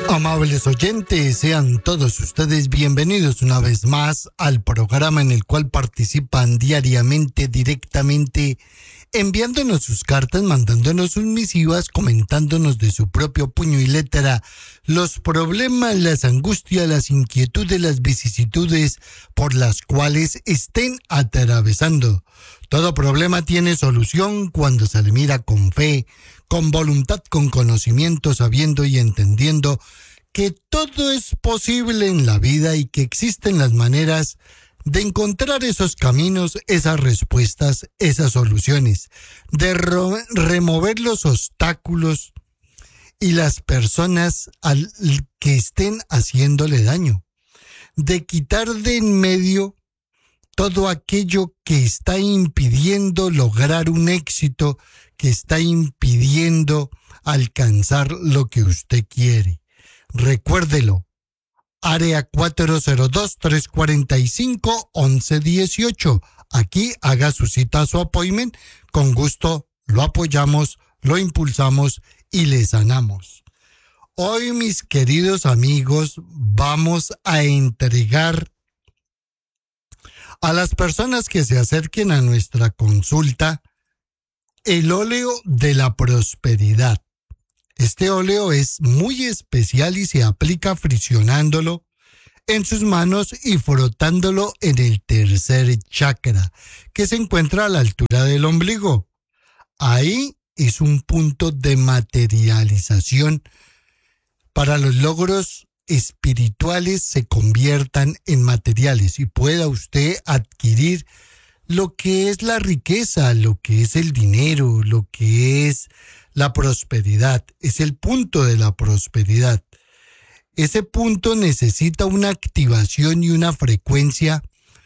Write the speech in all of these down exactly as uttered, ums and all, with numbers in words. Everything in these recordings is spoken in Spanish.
Amables oyentes, sean todos ustedes bienvenidos una vez más al programa en el cual participan diariamente, directamente, enviándonos sus cartas, mandándonos sus misivas, comentándonos de su propio puño y letra los problemas, las angustias, las inquietudes, las vicisitudes por las cuales estén atravesando. Todo problema tiene solución cuando se le mira con fe, con voluntad, con conocimiento, sabiendo y entendiendo que todo es posible en la vida y que existen las maneras de encontrar esos caminos, esas respuestas, esas soluciones, de ro- remover los obstáculos y las personas al que estén haciéndole daño, de quitar de en medio todo aquello que está impidiendo lograr un éxito, que está impidiendo alcanzar lo que usted quiere. Recuérdelo, área cuatro cero dos, tres cuatro cinco, once dieciocho. Aquí haga su cita, su appointment. Con gusto lo apoyamos, lo impulsamos y le sanamos. Hoy, mis queridos amigos, vamos a entregar a las personas que se acerquen a nuestra consulta el óleo de la prosperidad. Este óleo es muy especial y se aplica friccionándolo en sus manos y frotándolo en el tercer chakra, que se encuentra a la altura del ombligo. Ahí es un punto de materialización para los logros espirituales se conviertan en materiales y pueda usted adquirir lo que es la riqueza, lo que es el dinero, lo que es la prosperidad. Es el punto de la prosperidad. Ese punto necesita una activación y una frecuencia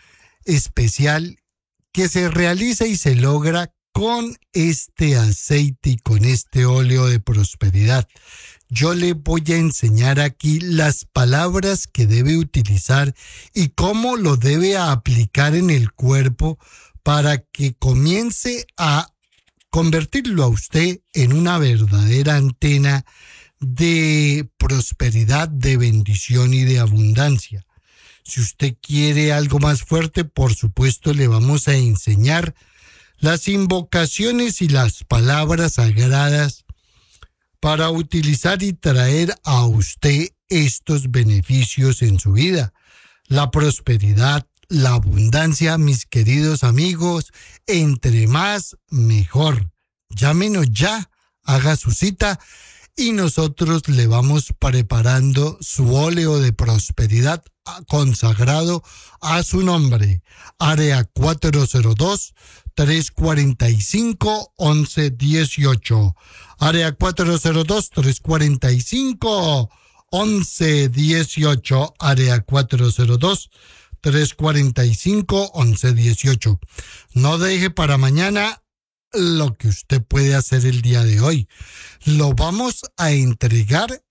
especial que se realiza y se logra con este aceite y con este óleo de prosperidad. Yo le voy a enseñar aquí las palabras que debe utilizar y cómo lo debe aplicar en el cuerpo para que comience a convertirlo a usted en una verdadera antena de prosperidad, de bendición y de abundancia. Si usted quiere algo más fuerte, por supuesto le vamos a enseñar las invocaciones y las palabras sagradas para utilizar y traer a usted estos beneficios en su vida. La prosperidad, la abundancia, mis queridos amigos, entre más, mejor. Llámenos ya, haga su cita y nosotros le vamos preparando su óleo de prosperidad consagrado a su nombre. Área cuatro cero dos, tres cuatro cinco, once dieciocho. Área cuatro cero dos, tres cuatro cinco, once dieciocho. Área cuatro cero dos, tres cuatro cinco, once dieciocho. No deje para mañana lo que usted puede hacer el día de hoy. Lo vamos a entregar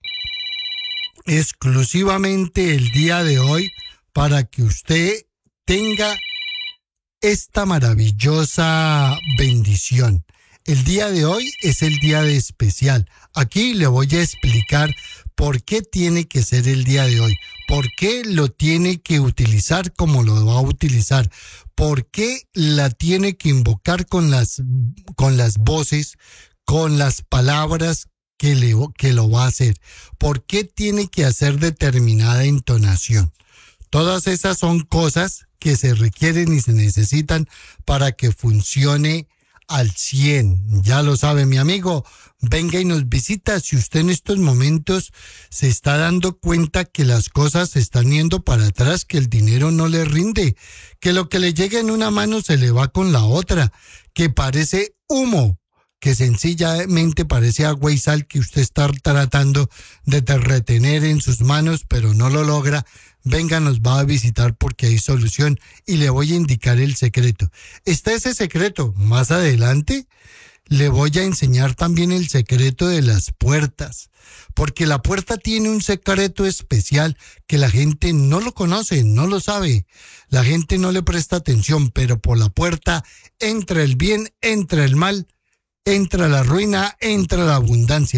exclusivamente el día de hoy para que usted tenga esta maravillosa bendición. El día de hoy es el día de especial. Aquí le voy a explicar por qué tiene que ser el día de hoy, por qué lo tiene que utilizar como lo va a utilizar, por qué la tiene que invocar con las, con las voces, con las palabras que, le, que lo va a hacer, por qué tiene que hacer determinada entonación. Todas esas son cosas que se requieren y se necesitan para que funcione al cien. Ya lo sabe, mi amigo. Venga y nos visita. Si usted en estos momentos se está dando cuenta que las cosas se están yendo para atrás, que el dinero no le rinde, que lo que le llega en una mano se le va con la otra, que parece humo, que sencillamente parece agua y sal que usted está tratando de retener en sus manos, pero no lo logra, venga, nos va a visitar porque hay solución y le voy a indicar el secreto. Está ese secreto. Más adelante le voy a enseñar también el secreto de las puertas, porque la puerta tiene un secreto especial que la gente no lo conoce, no lo sabe. La gente no le presta atención, pero por la puerta entra el bien, entra el mal, entra la ruina, entra la abundancia.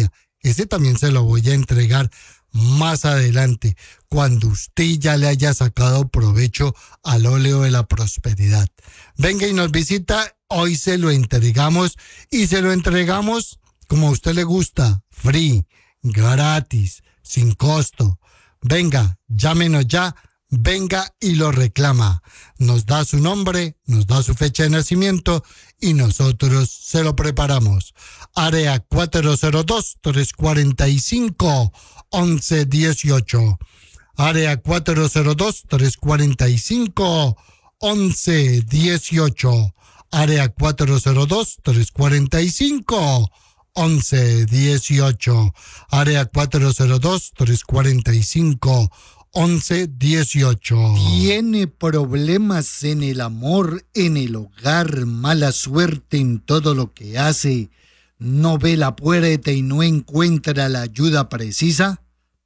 ese también se lo voy a entregar más adelante, cuando usted ya le haya sacado provecho al óleo de la prosperidad. Venga y nos visita, hoy se lo entregamos y se lo entregamos como a usted le gusta, free, gratis, sin costo. Venga, llámenos ya. Venga y lo reclama. Nos da su nombre, nos da su fecha de nacimiento y nosotros se lo preparamos. Área cuatro cero dos, tres cuatro cinco, once dieciocho. Área cuatro cero dos, tres cuatro cinco, once dieciocho. Área cuatro cero dos, tres cuatro cinco, once dieciocho. Área cuatro cero dos, tres cuatro cinco, once dieciocho. ¿Tiene problemas en el amor, en el hogar, mala suerte en todo lo que hace? ¿No ve la puerta y no encuentra la ayuda precisa?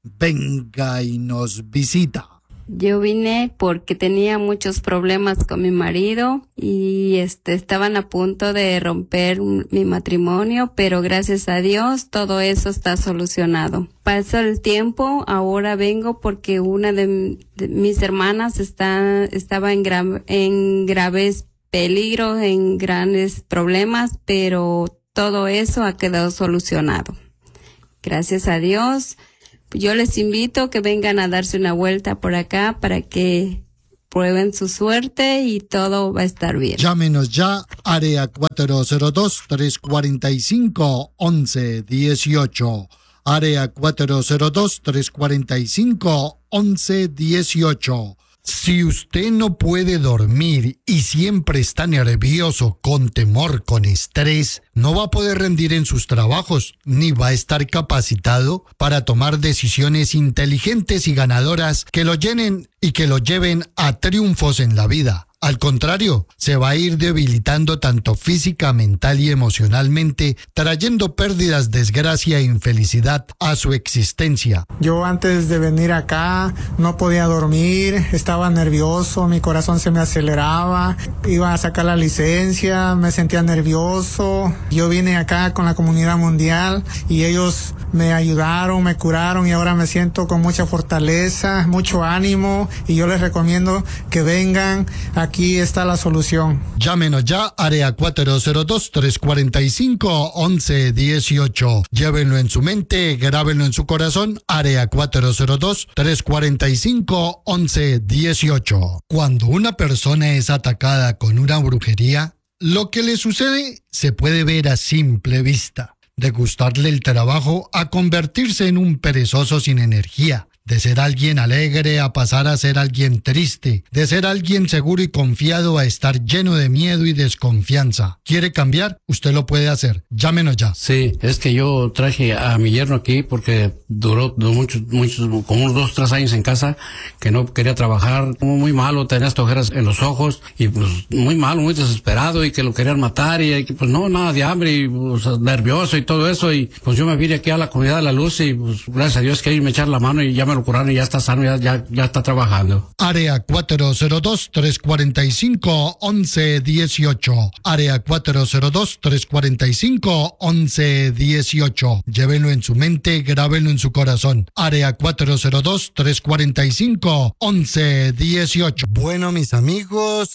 Venga y nos visita. Yo vine porque tenía muchos problemas con mi marido y este estaban a punto de romper mi matrimonio, pero gracias a Dios todo eso está solucionado. Pasó el tiempo, ahora vengo porque una de, de mis hermanas está estaba en, gra, en graves peligros, en grandes problemas, pero todo eso ha quedado solucionado. Gracias a Dios. Yo les invito a que vengan a darse una vuelta por acá para que prueben su suerte y todo va a estar bien. Llámenos ya, área cuatro cero dos, tres cuatro cinco, once dieciocho. Área cuatro cero dos, tres cuatro cinco, once dieciocho. Si usted no puede dormir y siempre está nervioso, con temor, con estrés, no va a poder rendir en sus trabajos, ni va a estar capacitado para tomar decisiones inteligentes y ganadoras que lo llenen y que lo lleven a triunfos en la vida. Al contrario, se va a ir debilitando tanto física, mental y emocionalmente, trayendo pérdidas, desgracia e infelicidad a su existencia. Yo antes de venir acá no podía dormir, estaba nervioso, mi corazón se me aceleraba, iba a sacar la licencia, me sentía nervioso. Yo vine acá con la comunidad mundial y ellos me ayudaron, me curaron y ahora me siento con mucha fortaleza, mucho ánimo y yo les recomiendo que vengan. Aquí está la solución. Llámenos ya, área cuatro cero dos, tres cuatro cinco, once dieciocho. Llévenlo en su mente, grábenlo en su corazón, área cuatro cero dos, tres cuatro cinco, once dieciocho. Cuando una persona es atacada con una brujería, lo que le sucede se puede ver a simple vista. De gustarle el trabajo a convertirse en un perezoso sin energía. De ser alguien alegre a pasar a ser alguien triste, de ser alguien seguro y confiado a estar lleno de miedo y desconfianza. ¿Quiere cambiar? Usted lo puede hacer. Llámenos ya. Sí, es que yo traje a mi yerno aquí porque duró, duró muchos, muchos, como unos dos, tres años en casa, que no quería trabajar, muy malo, tenía estas ojeras en los ojos, y pues muy malo, muy desesperado, y que lo querían matar, y pues no, nada de hambre, y pues, nervioso y todo eso, y pues yo me vine aquí a la comunidad de la luz, y pues gracias a Dios que ahí me echaron la mano y ya me lo curaron y ya está sano, ya, ya, ya está trabajando. Área cuatro cero dos, tres cuatro cinco, once dieciocho. Área cuatro cero dos, tres cuatro cinco, once dieciocho. Llévenlo en su mente, grábenlo en su corazón. Área cuatro cero dos, tres cuatro cinco, once dieciocho. Bueno, mis amigos,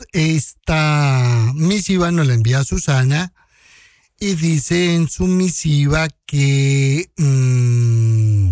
esta misiva nos la envía Susana y dice en su misiva que... Mmm,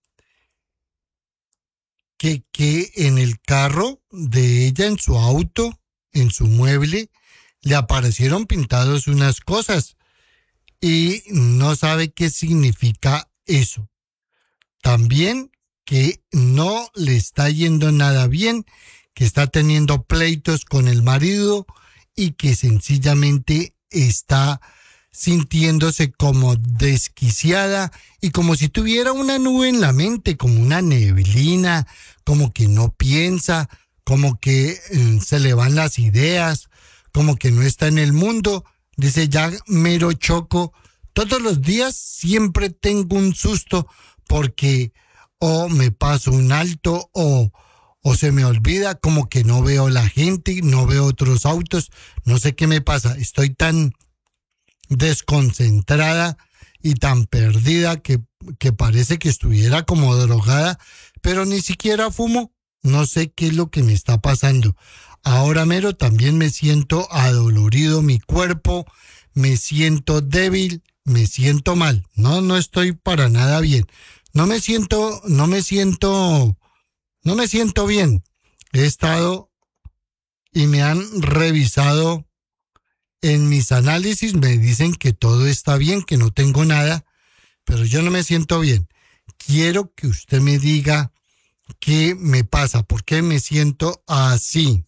Que, que en el carro de ella, en su auto, en su mueble, le aparecieron pintados unas cosas y no sabe qué significa eso. También que no le está yendo nada bien, que está teniendo pleitos con el marido y que sencillamente está sintiéndose como desquiciada y como si tuviera una nube en la mente, como una neblina, como que no piensa, como que eh, se le van las ideas, como que no está en el mundo. Dice, ya mero choco, todos los días siempre tengo un susto porque o me paso un alto o, o se me olvida, como que no veo la gente, no veo otros autos, no sé qué me pasa, estoy tan desconcentrada y tan perdida que, que parece que estuviera como drogada, pero ni siquiera fumo. No sé qué es lo que me está pasando. Ahora mero también me siento adolorido mi cuerpo, me siento débil, me siento mal. No, no estoy para nada bien. No me siento, no me siento, no me siento bien. He estado y me han revisado en mis análisis, me dicen que todo está bien, que no tengo nada, pero yo no me siento bien. Quiero que usted me diga qué me pasa, por qué me siento así.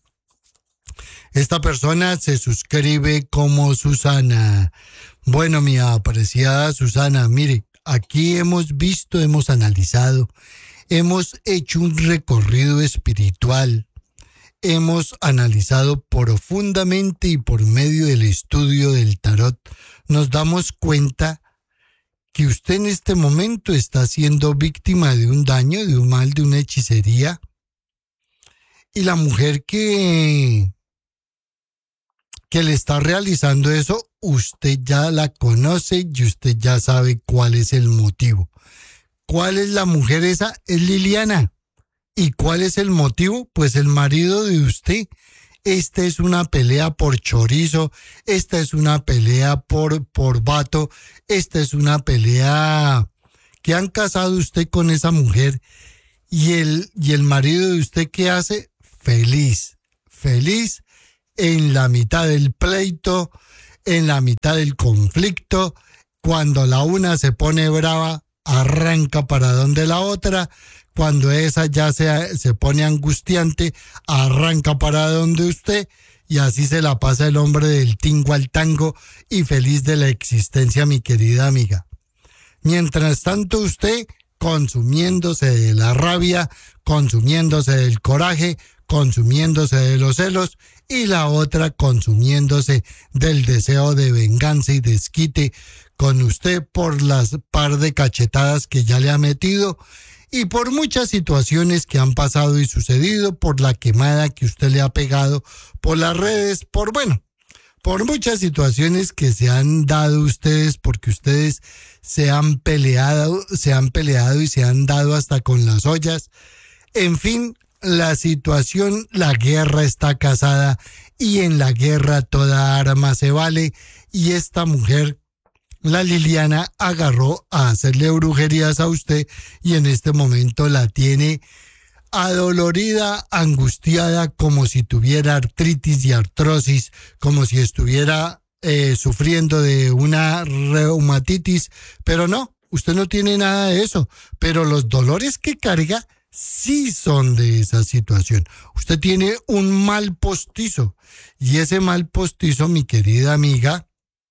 Esta persona se suscribe como Susana. Bueno, mi apreciada Susana, mire, aquí hemos visto, hemos analizado, hemos hecho un recorrido espiritual, hemos analizado profundamente y por medio del estudio del tarot nos damos cuenta que usted en este momento está siendo víctima de un daño, de un mal, de una hechicería. Y la mujer que, que le está realizando eso, usted ya la conoce y usted ya sabe cuál es el motivo. ¿Cuál es la mujer esa? Es Liliana. ¿Y cuál es el motivo? Pues el marido de usted. Esta es una pelea por chorizo, esta es una pelea por, por vato, esta es una pelea que han casado usted con esa mujer y el, y el marido de usted, ¿qué hace? Feliz, feliz en la mitad del pleito, en la mitad del conflicto, cuando la una se pone brava, arranca para donde la otra. Cuando esa ya se, se pone angustiante, arranca para donde usted y así se la pasa el hombre del tingo al tango y feliz de la existencia, mi querida amiga. Mientras tanto usted consumiéndose de la rabia, consumiéndose del coraje, consumiéndose de los celos y la otra consumiéndose del deseo de venganza y desquite con usted por las par de cachetadas que ya le ha metido y por muchas situaciones que han pasado y sucedido, por la quemada que usted le ha pegado por las redes, por bueno, por muchas situaciones que se han dado ustedes porque ustedes se han peleado, se han peleado y se han dado hasta con las ollas. En fin, la situación, la guerra está casada y en la guerra toda arma se vale y esta mujer, la Liliana, agarró a hacerle brujerías a usted y en este momento la tiene adolorida, angustiada, como si tuviera artritis y artrosis, como si estuviera eh, sufriendo de una reumatitis, pero no, usted no tiene nada de eso, pero los dolores que carga sí son de esa situación. Usted tiene un mal postizo y ese mal postizo, mi querida amiga,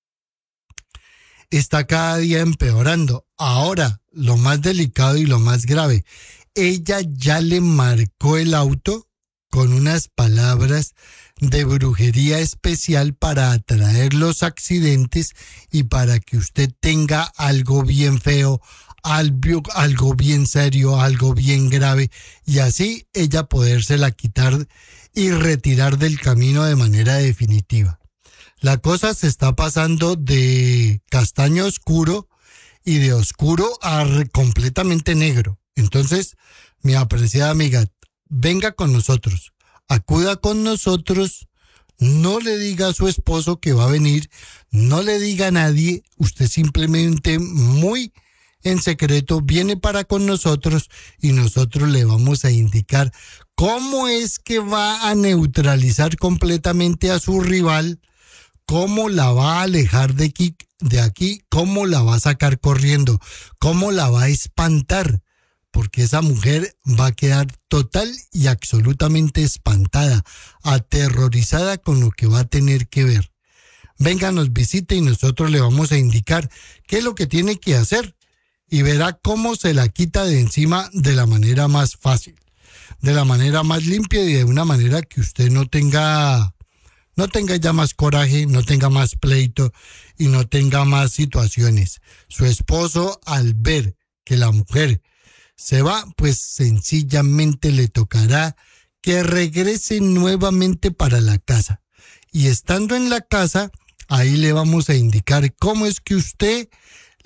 está cada día empeorando. Ahora, lo más delicado y lo más grave, ella ya le marcó el auto con unas palabras de brujería especial para atraer los accidentes y para que usted tenga algo bien feo, algo, algo bien serio, algo bien grave y así ella podérsela quitar y retirar del camino de manera definitiva. La cosa se está pasando de castaño oscuro y de oscuro a completamente negro. Entonces, mi apreciada amiga, venga con nosotros, acuda con nosotros, no le diga a su esposo que va a venir, no le diga a nadie, usted simplemente muy en secreto viene para con nosotros y nosotros le vamos a indicar cómo es que va a neutralizar completamente a su rival, cómo la va a alejar de aquí, de aquí, cómo la va a sacar corriendo, cómo la va a espantar, porque esa mujer va a quedar total y absolutamente espantada, aterrorizada con lo que va a tener que ver. Venga, nos visite y nosotros le vamos a indicar qué es lo que tiene que hacer y verá cómo se la quita de encima de la manera más fácil, de la manera más limpia y de una manera que usted no tenga... No tenga ya más coraje, no tenga más pleito y no tenga más situaciones. Su esposo, al ver que la mujer se va, pues sencillamente le tocará que regrese nuevamente para la casa. Y estando en la casa, ahí le vamos a indicar cómo es que usted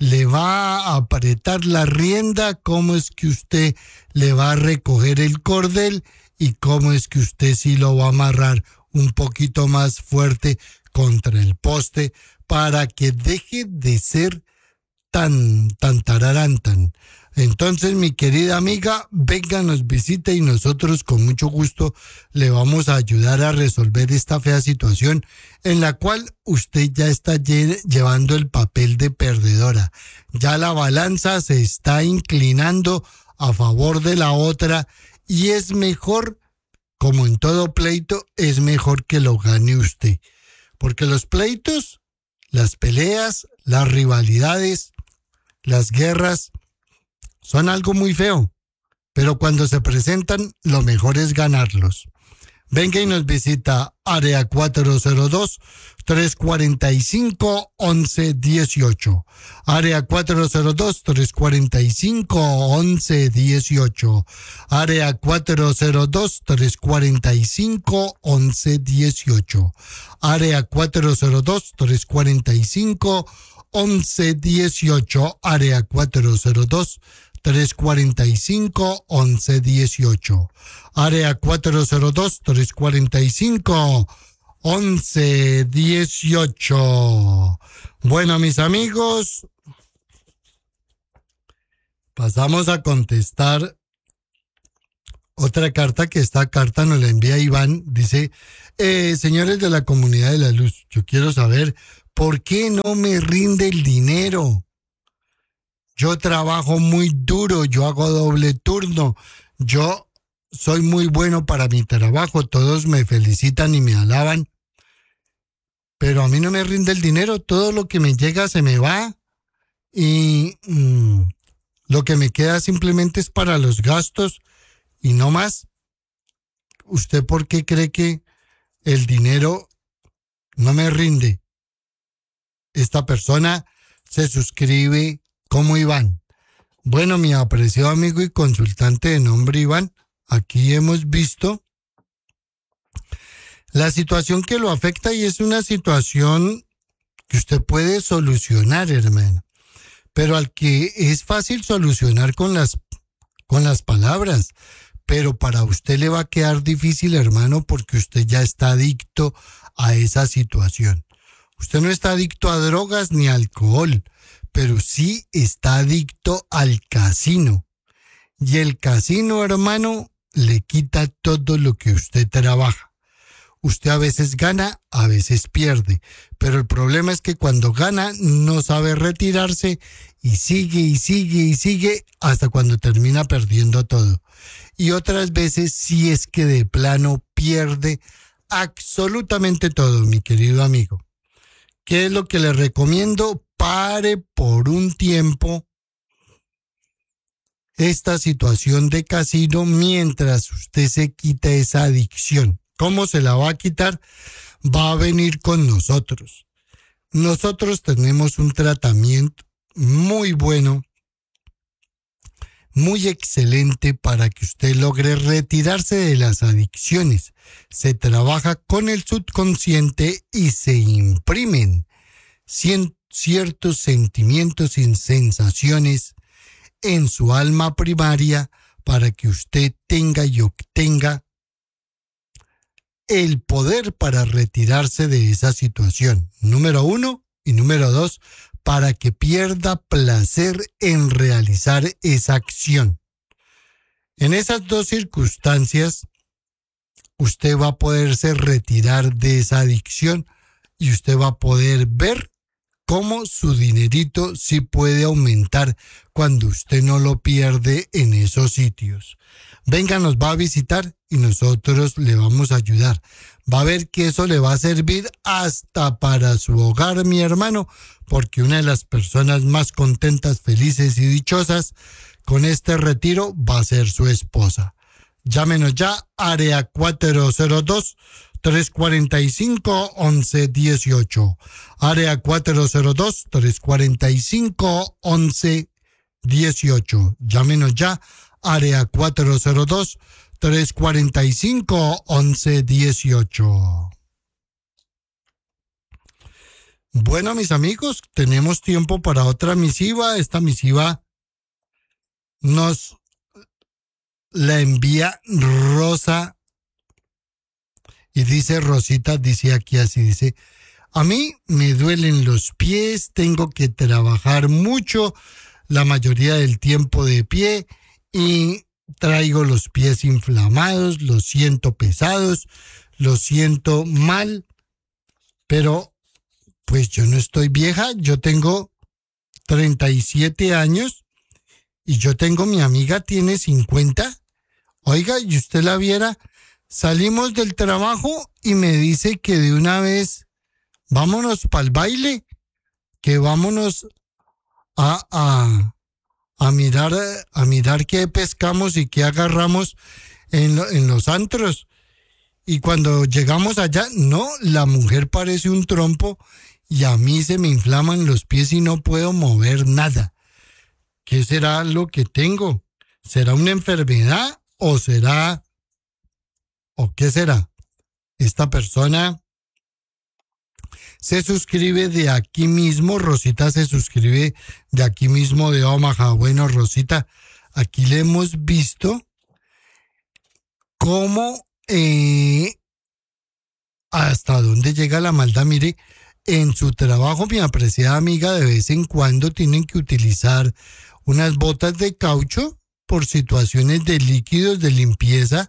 le va a apretar la rienda, cómo es que usted le va a recoger el cordel y cómo es que usted sí lo va a amarrar un poquito más fuerte contra el poste para que deje de ser tan, tan tararantan. Entonces, mi querida amiga, venga, nos visita y nosotros con mucho gusto le vamos a ayudar a resolver esta fea situación en la cual usted ya está lle- llevando el papel de perdedora. Ya la balanza se está inclinando a favor de la otra y es mejor, como en todo pleito, es mejor que lo gane usted. Porque los pleitos, las peleas, las rivalidades, las guerras, son algo muy feo, pero cuando se presentan, lo mejor es ganarlos. Venga y nos visita área cuatro cero dos, tres cuatro cinco, once dieciocho. Área cuatro cero dos, tres cuatro cinco, once dieciocho. Área cuatro cero dos, tres cuatro cinco, once dieciocho. Área cuatro cero dos, tres cuatro cinco, once dieciocho. Área cuatro cero dos, tres cuatro cinco, once dieciocho. Área cuatro cero dos, tres cuatro cinco, once dieciocho. Bueno, mis amigos, pasamos a contestar otra carta que esta carta nos la envía Iván. Dice, eh, señores de la comunidad de la luz, yo quiero saber por qué no me rinde el dinero. Yo trabajo muy duro, yo hago doble turno, yo soy muy bueno para mi trabajo, todos me felicitan y me alaban, pero a mí no me rinde el dinero, todo lo que me llega se me va y mmm, lo que me queda simplemente es para los gastos y no más. ¿Usted por qué cree que el dinero no me rinde? Esta persona se suscribe como Iván. Bueno, mi apreciado amigo y consultante de nombre Iván, aquí hemos visto la situación que lo afecta y es una situación que usted puede solucionar, hermano. Pero al que es fácil solucionar con las, con las palabras, pero para usted le va a quedar difícil, hermano, porque usted ya está adicto a esa situación. Usted no está adicto a drogas ni a alcohol, pero sí está adicto al casino. Y el casino, hermano, le quita todo lo que usted trabaja. Usted a veces gana, a veces pierde. Pero el problema es que cuando gana no sabe retirarse y sigue y sigue y sigue hasta cuando termina perdiendo todo. Y otras veces sí es que de plano pierde absolutamente todo, mi querido amigo. ¿Qué es lo que le recomiendo? Pare por un tiempo esta situación de casino mientras usted se quita esa adicción. ¿Cómo se la va a quitar? Va a venir con nosotros. Nosotros tenemos un tratamiento muy bueno, muy excelente para que usted logre retirarse de las adicciones. Se trabaja con el subconsciente y se imprimen cien ciertos sentimientos y sensaciones en su alma primaria para que usted tenga y obtenga el poder para retirarse de esa situación. Número uno y número dos, para que pierda placer en realizar esa acción. En esas dos circunstancias, usted va a poderse retirar de esa adicción y usted va a poder ver cómo su dinerito sí puede aumentar cuando usted no lo pierde en esos sitios. Venga, nos va a visitar y nosotros le vamos a ayudar. Va a ver que eso le va a servir hasta para su hogar, mi hermano, porque una de las personas más contentas, felices y dichosas con este retiro va a ser su esposa. Llámenos ya, área cuatro cero dos, tres cuatro cinco, once dieciocho. Área cuatro cero dos, tres cuatro cinco, once dieciocho. Llámenos ya, área cuatro cero dos, tres cuatro cinco, once dieciocho. Bueno, mis amigos, tenemos tiempo para otra misiva. Esta misiva nos la envía Rosa y dice, Rosita, dice aquí así, dice, a mí me duelen los pies, tengo que trabajar mucho, la mayoría del tiempo de pie y traigo los pies inflamados, los siento pesados, los siento mal, pero pues yo no estoy vieja, yo tengo treinta y siete años y yo tengo, mi amiga tiene cincuenta. Oiga, y usted la viera, salimos del trabajo y me dice que de una vez vámonos para el baile, que vámonos a, a, a mirar a mirar qué pescamos y qué agarramos en, lo, en los antros. Y cuando llegamos allá, no, la mujer parece un trompo y a mí se me inflaman los pies y no puedo mover nada. ¿Qué será lo que tengo? ¿Será una enfermedad o será o qué será? Esta persona se suscribe de aquí mismo, Rosita se suscribe de aquí mismo de Omaha. Bueno, Rosita, aquí le hemos visto cómo eh, hasta dónde llega la maldad. Mire, en su trabajo, mi apreciada amiga, de vez en cuando tienen que utilizar unas botas de caucho por situaciones de líquidos de limpieza.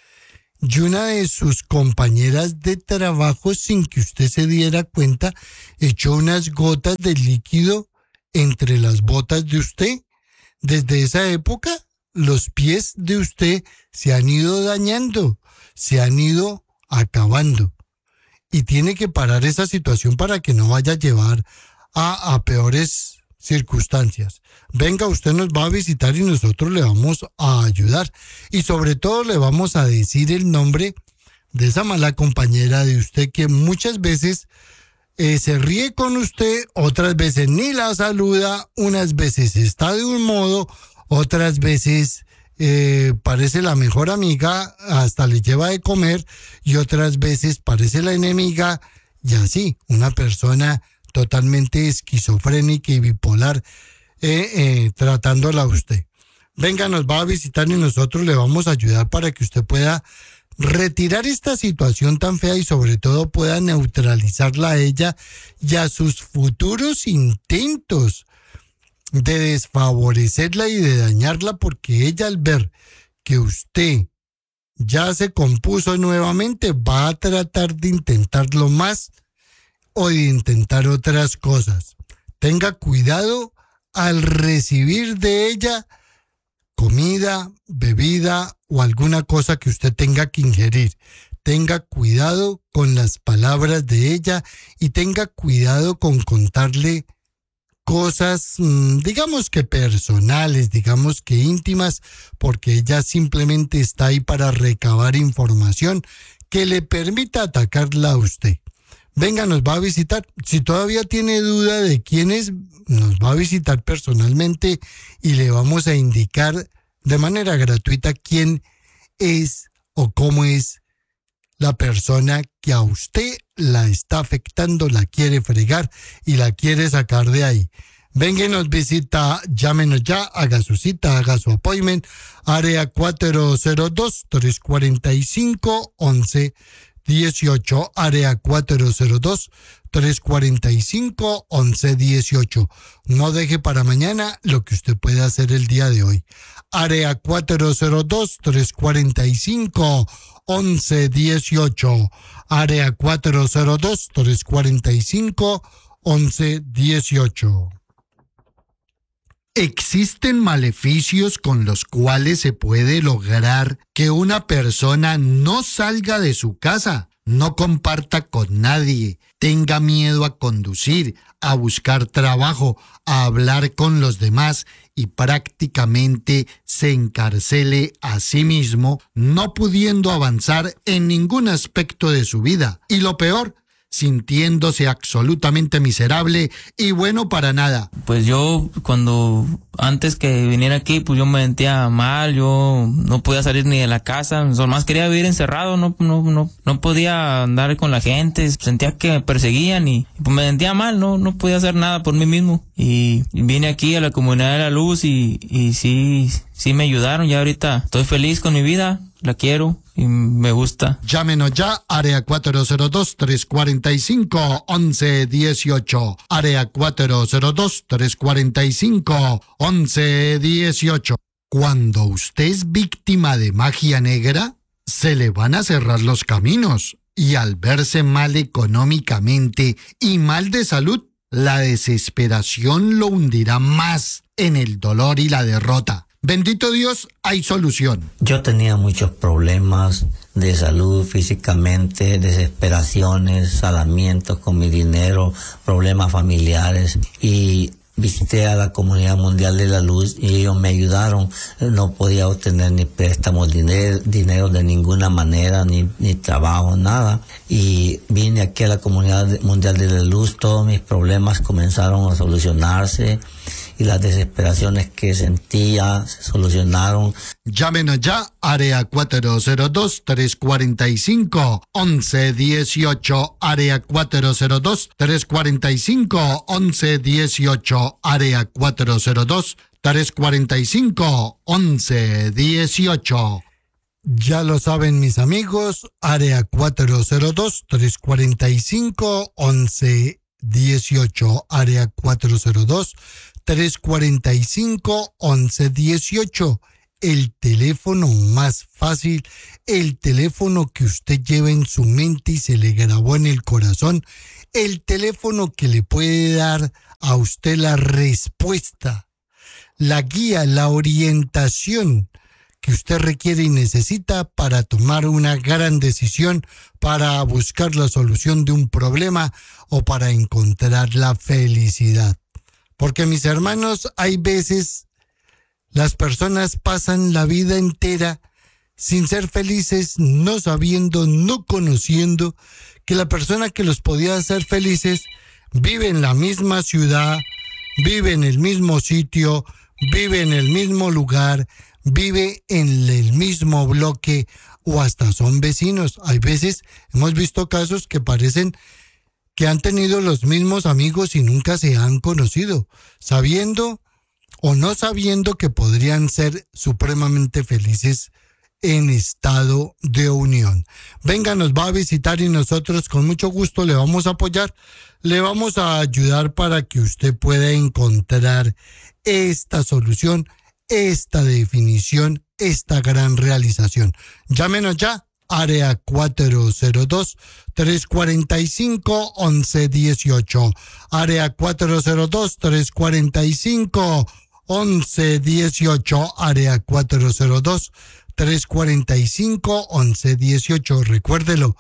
Y una de sus compañeras de trabajo, sin que usted se diera cuenta, echó unas gotas de líquido entre las botas de usted. Desde esa época, los pies de usted se han ido dañando, se han ido acabando. Y tiene que parar esa situación para que no vaya a llevar a, a peores circunstancias. Venga, usted nos va a visitar y nosotros le vamos a ayudar. Y sobre todo le vamos a decir el nombre de esa mala compañera de usted que muchas veces eh, se ríe con usted, otras veces ni la saluda, unas veces está de un modo, otras veces eh, parece la mejor amiga, hasta le lleva de comer, y otras veces parece la enemiga, y así, una persona totalmente esquizofrénica y bipolar, eh, eh, tratándola a usted. Venga, nos va a visitar y nosotros le vamos a ayudar para que usted pueda retirar esta situación tan fea y sobre todo pueda neutralizarla a ella y a sus futuros intentos de desfavorecerla y de dañarla, porque ella, al ver que usted ya se compuso nuevamente, va a tratar de intentarlo más o de intentar otras cosas. Tenga cuidado al recibir de ella comida, bebida o alguna cosa que usted tenga que ingerir. Tenga cuidado con las palabras de ella y tenga cuidado con contarle cosas, digamos que personales, digamos que íntimas, porque ella simplemente está ahí para recabar información que le permita atacarla a usted. Venga, nos va a visitar. Si todavía tiene duda de quién es, nos va a visitar personalmente y le vamos a indicar de manera gratuita quién es o cómo es la persona que a usted la está afectando, la quiere fregar y la quiere sacar de ahí. Venga y nos visita, llámenos ya, haga su cita, haga su appointment, área cuatro cero dos, tres cuatro cinco, once dieciocho, área cuatro cero dos, tres cuatro cinco, once dieciocho. No deje para mañana lo que usted puede hacer el día de hoy. Área cuatro cero dos, tres cuatro cinco, once dieciocho. Área cuatro cero dos, tres cuatro cinco, once dieciocho. Existen maleficios con los cuales se puede lograr que una persona no salga de su casa, no comparta con nadie, tenga miedo a conducir, a buscar trabajo, a hablar con los demás y prácticamente se encarcele a sí mismo, no pudiendo avanzar en ningún aspecto de su vida. Y lo peor, sintiéndose absolutamente miserable y bueno para nada. Pues yo cuando antes que viniera aquí, pues yo me sentía mal, yo no podía salir ni de la casa, más quería vivir encerrado, no no no no podía andar con la gente, sentía que me perseguían y pues me sentía mal, no no podía hacer nada por mí mismo y vine aquí a la Comunidad de la Luz y y sí sí me ayudaron, ya ahorita estoy feliz con mi vida, la quiero y me gusta. Llámenos ya, área cuatro cero dos, tres cuatro cinco, once dieciocho, área cuatro cero dos, tres cuatro cinco, once dieciocho. Cuando usted es víctima de magia negra, se le van a cerrar los caminos y al verse mal económicamente y mal de salud, la desesperación lo hundirá más en el dolor y la derrota. Bendito Dios, hay solución. Yo tenía muchos problemas de salud físicamente, desesperaciones, salamientos con mi dinero, problemas familiares y visité a la Comunidad Mundial de la Luz y ellos me ayudaron. No podía obtener ni préstamos, dinero, dinero de ninguna manera, ni, ni trabajo, nada. Y vine aquí a la Comunidad Mundial de la Luz, todos mis problemas comenzaron a solucionarse y las desesperaciones que sentía se solucionaron. Llámenos ya, área cuatro cero dos, tres cuatro cinco, once dieciocho, área cuatro cero dos, tres cuatro cinco, once dieciocho, área cuatro cero dos, tres cuatro cinco, once dieciocho. Ya lo saben mis amigos, área cuatro cero dos, tres cuatro cinco, once dieciocho, área cuatro cero dos, tres cuatro cinco, once dieciocho. El teléfono más fácil, el teléfono que usted lleva en su mente y se le grabó en el corazón, el teléfono que le puede dar a usted la respuesta, la guía, la orientación que usted requiere y necesita para tomar una gran decisión, para buscar la solución de un problema o para encontrar la felicidad. Porque mis hermanos, hay veces las personas pasan la vida entera sin ser felices, no sabiendo, no conociendo que la persona que los podía hacer felices vive en la misma ciudad, vive en el mismo sitio, vive en el mismo lugar, vive en el mismo bloque o hasta son vecinos. Hay veces hemos visto casos que parecen que han tenido los mismos amigos y nunca se han conocido, sabiendo o no sabiendo que podrían ser supremamente felices en estado de unión. Venga, nos va a visitar y nosotros con mucho gusto le vamos a apoyar, le vamos a ayudar para que usted pueda encontrar esta solución, esta definición, esta gran realización. Llámenos ya, área cuatro cero dos, tres cuatro cinco, once dieciocho, área cuatro cero dos, tres cuatro cinco, once dieciocho, área cuatro cero dos, tres cuatro cinco, once dieciocho. Recuérdelo,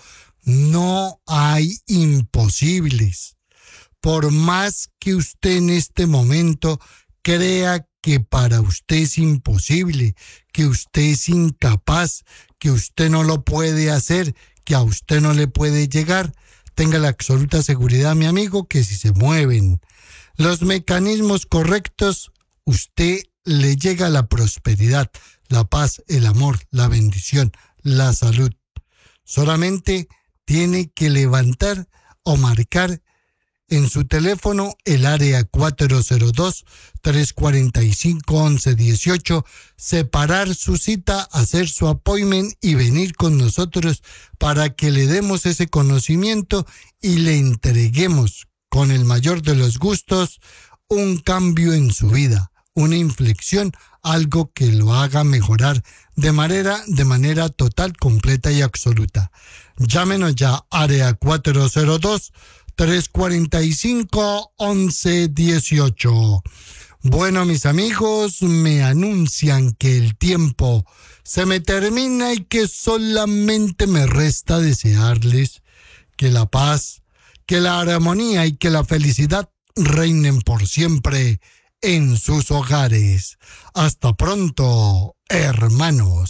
no hay imposibles. Por más que usted en este momento crea que para usted es imposible, que usted es incapaz, que usted no lo puede hacer, que a usted no le puede llegar, tenga la absoluta seguridad, mi amigo, que si se mueven los mecanismos correctos, usted le llega la prosperidad, la paz, el amor, la bendición, la salud. Solamente tiene que levantar o marcar en su teléfono el área cuatro cero dos, tres cuatro cinco, once dieciocho, separar su cita, hacer su appointment y venir con nosotros para que le demos ese conocimiento y le entreguemos con el mayor de los gustos un cambio en su vida, una inflexión, algo que lo haga mejorar de manera, de manera total, completa y absoluta. Llámenos ya, área cuatro cero dos, tres cuatro cinco, once dieciocho. Bueno, mis amigos, me anuncian que el tiempo se me termina y que solamente me resta desearles que la paz, que la armonía y que la felicidad reinen por siempre en sus hogares. Hasta pronto, hermanos.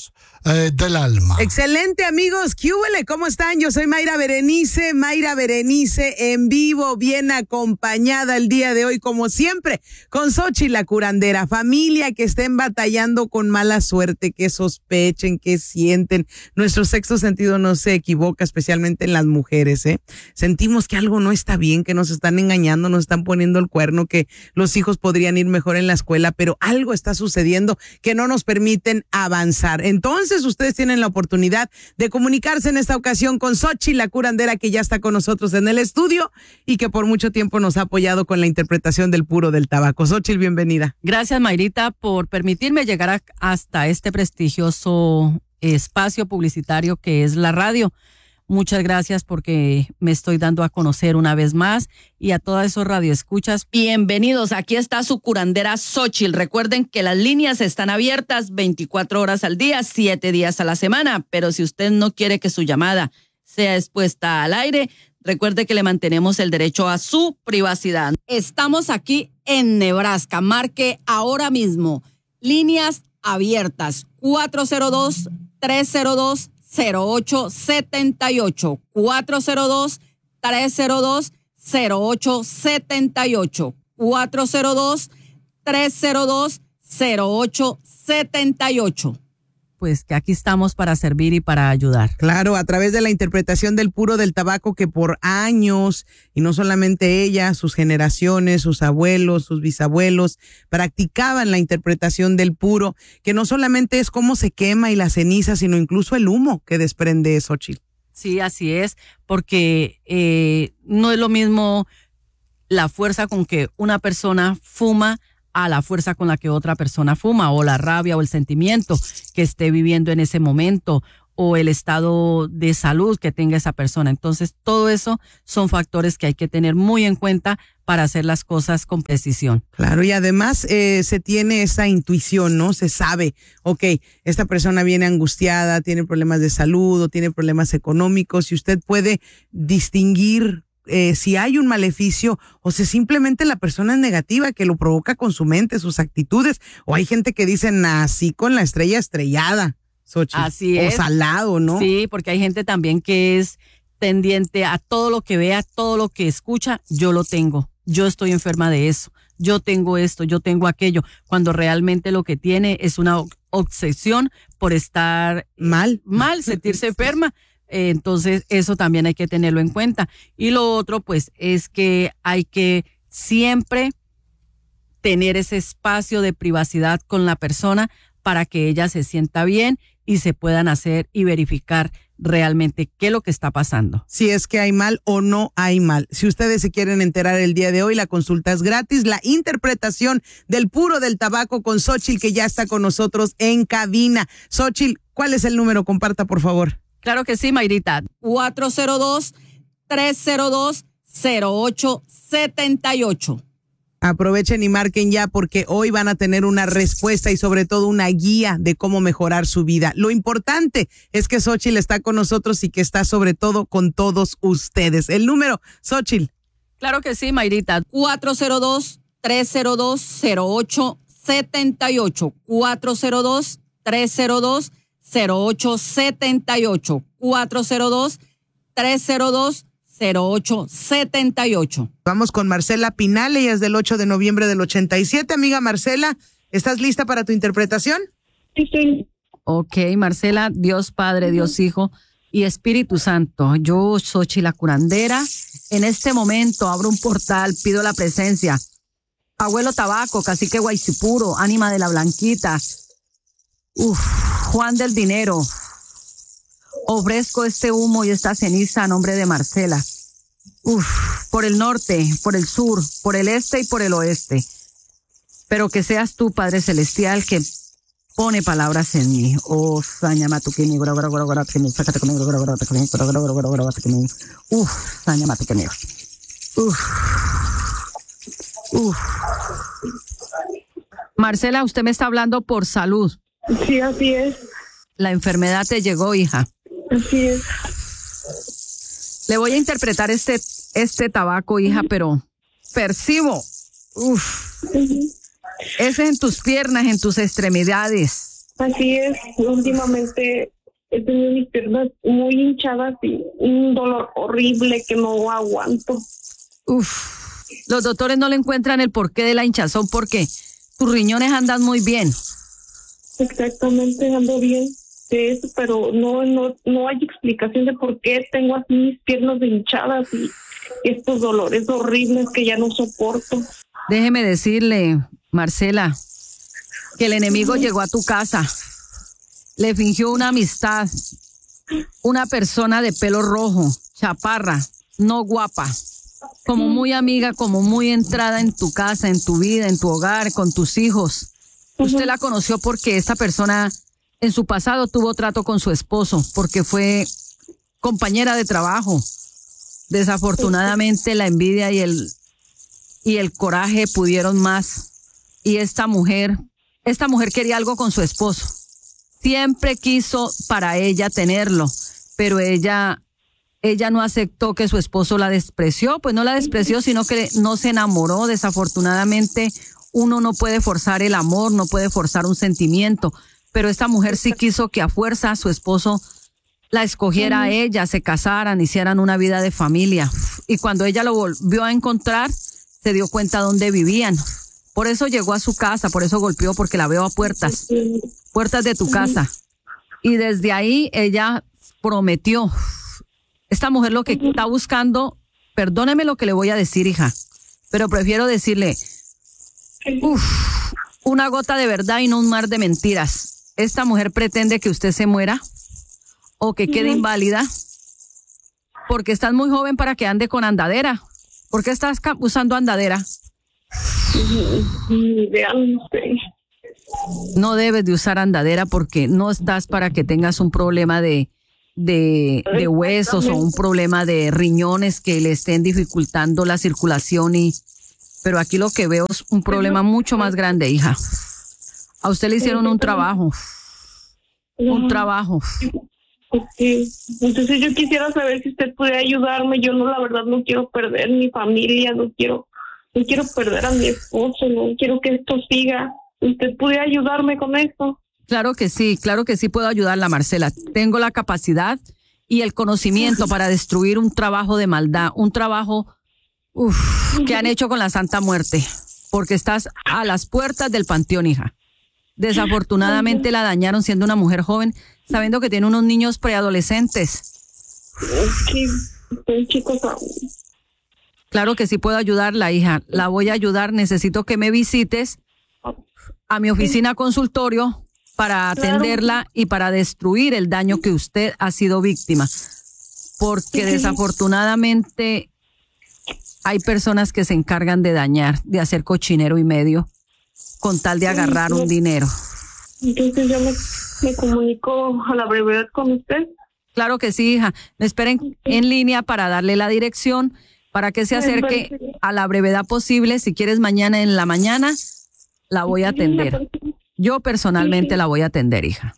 eh, del alma. Excelente, amigos. ¿Qué huele? ¿Cómo están? Yo soy Mayra Berenice, Mayra Berenice en vivo, bien acompañada el día de hoy, como siempre, con Xochitl la curandera. Familia que estén batallando con mala suerte, que sospechen, que sienten. Nuestro sexto sentido no se equivoca, especialmente en las mujeres, ¿eh? Sentimos que algo no está bien, que nos están engañando, nos están poniendo el cuerno, que los hijos podrían ir mejor en la escuela, pero algo está sucediendo que no nos permiten avanzar. Entonces, ustedes tienen la oportunidad de comunicarse en esta ocasión con Xochitl la curandera, que ya está con nosotros en el estudio y que por mucho tiempo nos ha apoyado con la interpretación del puro del tabaco. Xochitl, bienvenida. Gracias, Mayrita, por permitirme llegar a, hasta este prestigioso espacio publicitario que es la radio. Muchas gracias porque me estoy dando a conocer una vez más, y a todas esos radioescuchas, bienvenidos. Aquí está su curandera Xochitl. Recuerden que las líneas están abiertas veinticuatro horas al día, siete días a la semana, pero si usted no quiere que su llamada sea expuesta al aire, recuerde que le mantenemos el derecho a su privacidad. Estamos aquí en Nebraska. Marque ahora mismo. Líneas abiertas. cuatro cero dos, tres cero dos, cero ocho setenta y ocho. cuatro cero dos, tres cero dos, cero ocho setenta y ocho. cuatro cero dos, tres cero dos, cero ocho setenta y ocho. Pues que aquí estamos para servir y para ayudar. Claro, a través de la interpretación del puro del tabaco, que por años, y no solamente ella, sus generaciones, sus abuelos, sus bisabuelos, practicaban la interpretación del puro, que no solamente es cómo se quema y la ceniza, sino incluso el humo que desprende Xochitl. Sí, así es, porque eh, no es lo mismo la fuerza con que una persona fuma a la fuerza con la que otra persona fuma, o la rabia o el sentimiento que esté viviendo en ese momento, o el estado de salud que tenga esa persona. Entonces, todo eso son factores que hay que tener muy en cuenta para hacer las cosas con precisión. Claro, y además eh, se tiene esa intuición, ¿no? Se sabe, ok, esta persona viene angustiada, tiene problemas de salud o tiene problemas económicos, y usted puede distinguir Eh, si hay un maleficio, o si simplemente la persona es negativa, que lo provoca con su mente, sus actitudes, o hay gente que dice, nací con la estrella estrellada, Xochitl. Así es. O salado, ¿no? Sí, porque hay gente también que es tendiente a todo lo que vea, todo lo que escucha, yo lo tengo, yo estoy enferma de eso, yo tengo esto, yo tengo aquello, cuando realmente lo que tiene es una obsesión por estar mal, mal, sentirse enferma. Entonces, eso también hay que tenerlo en cuenta. Y lo otro, pues, es que hay que siempre tener ese espacio de privacidad con la persona para que ella se sienta bien y se puedan hacer y verificar realmente qué es lo que está pasando. Si es que hay mal o no hay mal. Si ustedes se quieren enterar el día de hoy, la consulta es gratis. La interpretación del puro del tabaco con Xochitl, que ya está con nosotros en cabina. Xochitl, ¿cuál es el número? Comparta, por favor. Claro que sí, Mayrita. cuatro cero dos, tres cero dos, cero ocho setenta y ocho. Aprovechen y marquen ya, porque hoy van a tener una respuesta y sobre todo una guía de cómo mejorar su vida. Lo importante es que Xochitl está con nosotros y que está sobre todo con todos ustedes. El número, Xochitl. Claro que sí, Mayrita. cuatro cero dos, tres cero dos, cero ocho setenta y ocho. cuatro cero dos, tres cero dos, cero ocho setenta y ocho. cuatro cero dos, tres cero dos, cero ocho setenta y ocho. Vamos con Marcela Pinal, ella es del ocho de noviembre del ochenta y siete. Amiga Marcela, ¿estás lista para tu interpretación? Sí. Ok, Marcela, Dios Padre, Dios Hijo y Espíritu Santo. Yo, Xochitl la curandera, en este momento abro un portal, pido la presencia. Abuelo Tabaco, Cacique Guaycipuro, Ánima de la Blanquita, uf, Juan del Dinero. Ofrezco este humo y esta ceniza a nombre de Marcela. Uf, por el norte, por el sur, por el este y por el oeste. Pero que seas tú, Padre Celestial, que pone palabras en mí. Oh, sañamatuquini, gora, gora, gora, gora, que sácate conmigo, gora, gora, gora, gora, gora, gora, gora, gora, que me. Uf, sañamatuquini. Uf. Uf. Marcela, usted me está hablando por salud. Sí, así es. La enfermedad te llegó, hija. Así es. Le voy a interpretar este, este tabaco, hija, pero percibo. Uf. Uh-huh. Es en tus piernas, en tus extremidades. Así es, últimamente he tenido mis piernas muy hinchadas y un dolor horrible que no aguanto. Uf, los doctores no le encuentran el porqué de la hinchazón porque tus riñones andan muy bien. Exactamente, ando bien de eso, pero no, no, no hay explicación de por qué tengo así mis piernas hinchadas y estos dolores horribles que ya no soporto. Déjeme decirle, Marcela, que el enemigo Sí. llegó a tu casa, le fingió una amistad, una persona de pelo rojo, chaparra, no guapa, como muy amiga, como muy entrada en tu casa, en tu vida, en tu hogar, con tus hijos. Usted la conoció porque esta persona en su pasado tuvo trato con su esposo, porque fue compañera de trabajo. Desafortunadamente la envidia y el, y el coraje pudieron más. Y esta mujer, esta mujer quería algo con su esposo. Siempre quiso para ella tenerlo, pero ella, ella no aceptó que su esposo la despreció, pues no la despreció, sino que no se enamoró. Desafortunadamente, uno no puede forzar el amor, no puede forzar un sentimiento, pero esta mujer sí quiso que a fuerza su esposo la escogiera a ella, se casaran, hicieran una vida de familia. Y cuando ella lo volvió a encontrar, se dio cuenta dónde vivían. Por eso llegó a su casa, por eso golpeó, porque la veo a puertas, puertas de tu casa. Y desde ahí ella prometió. Esta mujer lo que está buscando, perdóneme lo que le voy a decir, hija, pero prefiero decirle, uff, una gota de verdad y no un mar de mentiras. Esta mujer pretende que usted se muera o que quede inválida porque estás muy joven para que ande con andadera. ¿Por qué estás usando andadera? No debes de usar andadera porque no estás para que tengas un problema de, de, de huesos o un problema de riñones que le estén dificultando la circulación. Y, pero aquí lo que veo es un problema mucho más grande, hija. A usted le hicieron un trabajo. Un trabajo. Sí. Entonces yo quisiera saber si usted puede ayudarme. Yo no, la verdad, no quiero perder mi familia, no quiero, no quiero perder a mi esposo, no quiero que esto siga. ¿Usted puede ayudarme con esto? Claro que sí, claro que sí puedo ayudarla, Marcela. Tengo la capacidad y el conocimiento para destruir un trabajo de maldad, un trabajo uf, que han hecho con la Santa Muerte, porque estás a las puertas del panteón, hija. Desafortunadamente la dañaron siendo una mujer joven, sabiendo que tiene unos niños preadolescentes. Sí, son chicos aún. Claro que sí puedo ayudarla, hija. La voy a ayudar. Necesito que me visites a mi oficina consultorio para atenderla claro. y para destruir el daño que usted ha sido víctima. Porque sí. desafortunadamente hay personas que se encargan de dañar, de hacer cochinero y medio, con tal de agarrar un dinero. Entonces yo me, me comunico a la brevedad con usted. Claro que sí, hija. Me esperen en línea para darle la dirección, para que se acerque a la brevedad posible. Si quieres mañana en la mañana, la voy a atender. Yo personalmente la voy a atender, hija.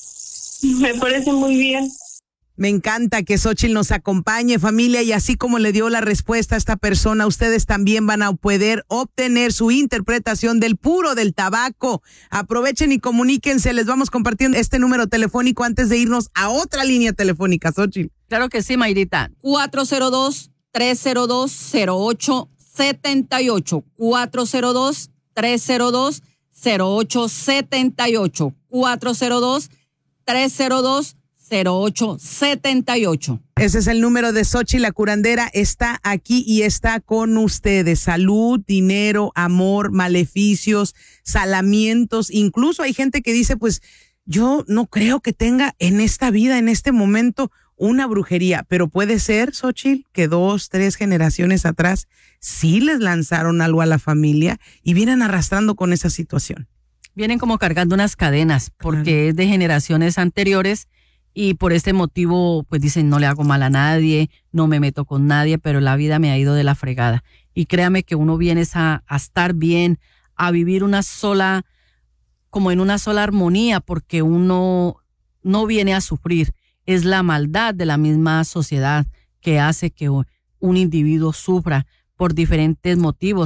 Me parece muy bien. Me encanta que Xóchitl nos acompañe, familia, y así como le dio la respuesta a esta persona, ustedes también van a poder obtener su interpretación del puro del tabaco. Aprovechen y comuníquense, les vamos compartiendo este número telefónico antes de irnos a otra línea telefónica, Xóchitl. Claro que sí, Mayrita. cuatro cero dos, tres cero dos, cero ocho siete ocho. cuatro cero dos, tres cero dos, cero ocho siete ocho. cuatro cero dos, tres cero dos, cero ocho siete ocho. Ese es el número de Xóchitl la curandera. Está aquí y está con ustedes. Salud, dinero, amor, maleficios, salamientos. Incluso hay gente que dice, pues yo no creo que tenga en esta vida, en este momento, una brujería. Pero puede ser, Xóchitl, que dos, tres generaciones atrás sí les lanzaron algo a la familia y vienen arrastrando con esa situación. Vienen como cargando unas cadenas porque claro. es de generaciones anteriores. Y por este motivo, pues dicen, no le hago mal a nadie, no me meto con nadie, pero la vida me ha ido de la fregada. Y créame que uno viene a, a estar bien, a vivir una sola, como en una sola armonía, porque uno no viene a sufrir. Es la maldad de la misma sociedad que hace que un individuo sufra por diferentes motivos,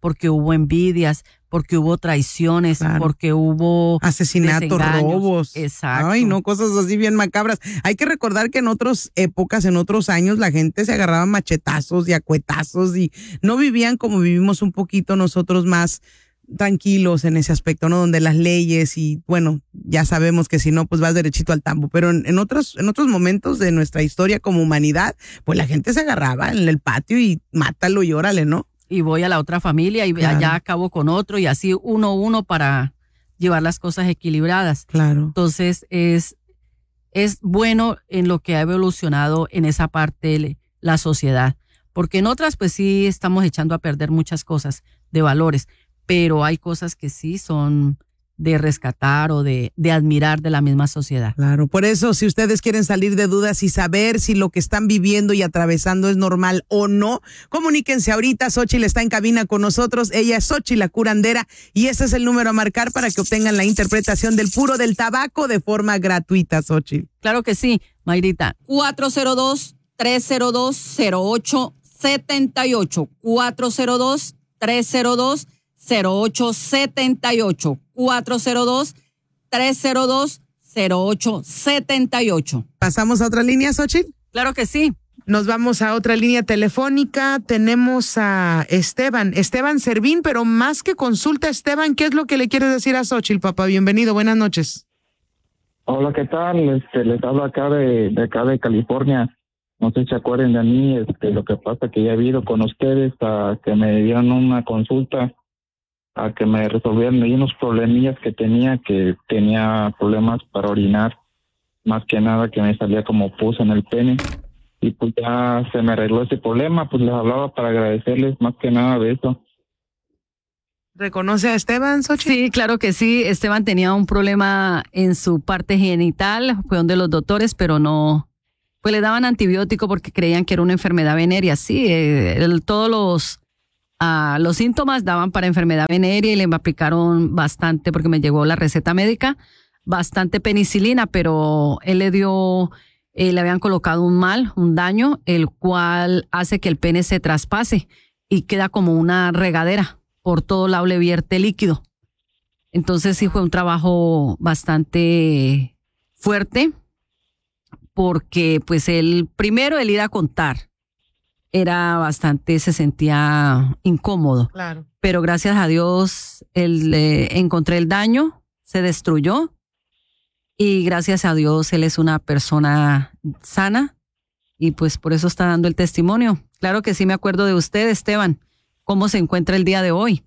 porque hubo envidias, porque hubo traiciones, Claro. porque hubo asesinatos, desengaños. robos. Exacto. Ay, no, cosas así bien macabras. Hay que recordar que en otras épocas, en otros años, la gente se agarraba machetazos y acuetazos y no vivían como vivimos un poquito nosotros, más tranquilos en ese aspecto, ¿no? Donde las leyes y, bueno, ya sabemos que si no, pues vas derechito al tambo. Pero en, en otros, en otros momentos de nuestra historia como humanidad, pues la gente se agarraba en el patio y mátalo y órale, ¿no? Y voy a la otra familia y Claro. allá acabo con otro y así uno a uno para llevar las cosas equilibradas. Claro. Entonces es, es bueno en lo que ha evolucionado en esa parte le- la sociedad, porque en otras pues sí estamos echando a perder muchas cosas de valores, pero hay cosas que sí son de rescatar o de, de admirar de la misma sociedad. Claro, por eso si ustedes quieren salir de dudas y saber si lo que están viviendo y atravesando es normal o no, comuníquense ahorita. Xochitl está en cabina con nosotros, ella es Xochitl la curandera y ese es el número a marcar para que obtengan la interpretación del puro del tabaco de forma gratuita, Xochitl. Claro que sí, Mayrita. cuatro cero dos, tres cero dos, cero ocho siete ocho. cuatro cero dos, tres cero dos, cero ocho siete ocho. cuatro cero dos, tres cero dos, cero ocho siete ocho. ¿Pasamos a otra línea, Xochitl? Claro que sí. Nos vamos a otra línea telefónica. Tenemos a Esteban, Esteban Servín, pero más que consulta, Esteban, ¿qué es lo que le quieres decir a Xochitl, papá? Bienvenido, buenas noches. Hola, ¿qué tal? Este, les hablo acá de, de acá de California. No sé si se acuerdan de mí. Este, lo que pasa que ya he ido con ustedes a que me dieron una consulta, a que me resolvieran ahí unos problemillas que tenía, que tenía problemas para orinar, más que nada que me salía como pus en el pene. Y pues ya se me arregló ese problema, pues les hablaba para agradecerles más que nada de eso. ¿Reconoce a Esteban, Xochitl? Sí, claro que sí. Esteban tenía un problema en su parte genital, fue donde los doctores, pero no, pues le daban antibiótico porque creían que era una enfermedad venérea. Sí, eh, el- todos los, ah, los síntomas daban para enfermedad venérea y le aplicaron bastante, porque me llegó la receta médica, bastante penicilina, pero él le dio, eh, le habían colocado un mal, un daño, el cual hace que el pene se traspase y queda como una regadera. Por todo lado le vierte líquido. Entonces sí fue un trabajo bastante fuerte, porque pues él, primero el ir a contar, era bastante, se sentía incómodo. Claro. Pero gracias a Dios él, eh, encontré el daño, se destruyó y gracias a Dios él es una persona sana y pues por eso está dando el testimonio. Claro que sí me acuerdo de usted, Esteban. ¿Cómo se encuentra el día de hoy?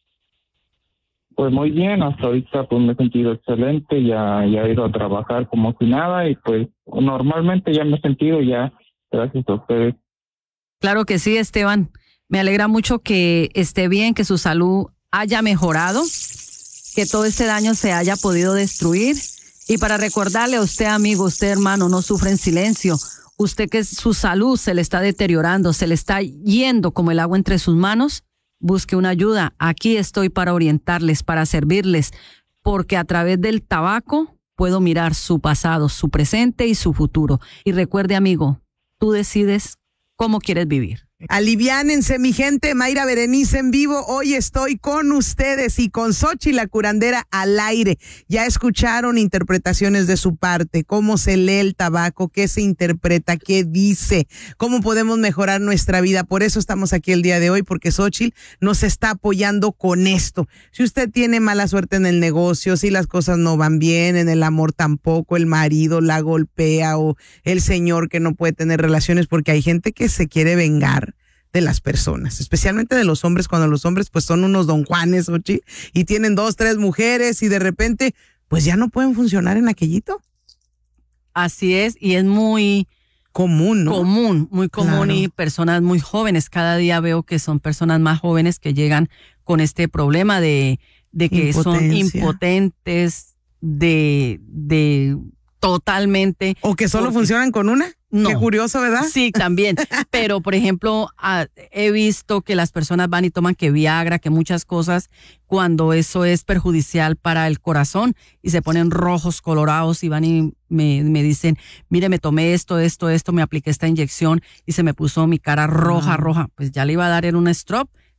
Pues muy bien, hasta ahorita pues me he sentido excelente, ya, ya he ido a trabajar como si nada y pues normalmente ya me he sentido ya, gracias a ustedes. Claro que sí, Esteban. Me alegra mucho que esté bien, que su salud haya mejorado, que todo este daño se haya podido destruir. Y para recordarle a usted, amigo, usted, hermano, no sufre en silencio. Usted que su salud se le está deteriorando, se le está yendo como el agua entre sus manos, busque una ayuda. Aquí estoy para orientarles, para servirles, porque a través del tabaco puedo mirar su pasado, su presente y su futuro. Y recuerde, amigo, tú decides cómo quieres vivir. Aliviánense, mi gente. Mayra Berenice en vivo. Hoy estoy con ustedes y con Xochitl la curandera al aire. Ya escucharon interpretaciones de su parte, cómo se lee el tabaco, qué se interpreta, qué dice, cómo podemos mejorar nuestra vida. Por eso estamos aquí el día de hoy, porque Xochitl nos está apoyando con esto. Si usted tiene mala suerte en el negocio, si las cosas no van bien, en el amor tampoco, el marido la golpea o el señor que no puede tener relaciones, porque hay gente que se quiere vengar de las personas, especialmente de los hombres, cuando los hombres pues son unos don Juanes, Xochitl, y tienen dos, tres mujeres y de repente pues ya no pueden funcionar en aquellito. Así es, y es muy común, ¿no? Común, muy común. Claro. Y personas muy jóvenes. Cada día veo que son personas más jóvenes que llegan con este problema de, de que son Impotencia. impotentes, de, de totalmente. O que solo porque- funcionan con una. No. Qué curioso, ¿verdad? Sí, también. Pero, por ejemplo, ah, he visto que las personas van y toman que Viagra, que muchas cosas, cuando eso es perjudicial para el corazón y se ponen rojos, colorados y van y me, me dicen, mire, me tomé esto, esto, esto, me apliqué esta inyección y se me puso mi cara roja, Ah. roja. Pues ya le iba a dar en un stroke,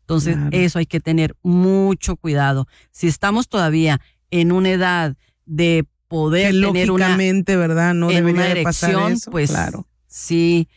Entonces, Claro. eso hay que tener mucho cuidado. Si estamos todavía en una edad de poder Que tener una, lógicamente, ¿verdad? No en debería una de pasar erección, eso. pues Claro. sí,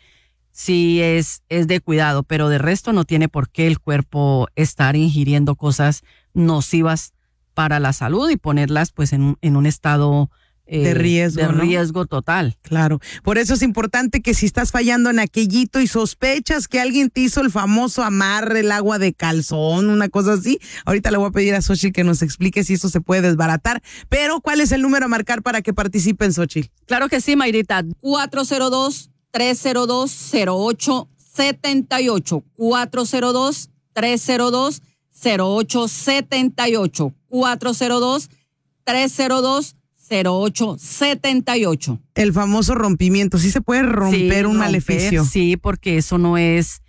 sí es, es de cuidado, pero de resto no tiene por qué el cuerpo estar ingiriendo cosas nocivas para la salud y ponerlas pues en, un- en un estado eh, De riesgo, de ¿no? riesgo total. Claro, por eso es importante que si estás fallando en aquellito y sospechas que alguien te hizo el famoso amarre, el agua de calzón, una cosa así, ahorita le voy a pedir a Xochitl que nos explique si eso se puede desbaratar, pero ¿cuál es el número a marcar para que participen, Xochitl? Claro que sí, Mayrita. cuatro cero dos, tres cero dos, cero ocho siete ocho. cuatro cero dos, tres cero dos, cero ocho siete ocho. cuatro cero dos, tres cero dos, cero ocho siete ocho. El famoso rompimiento, sí se puede romper Sí, un romper, maleficio. Sí, porque eso no es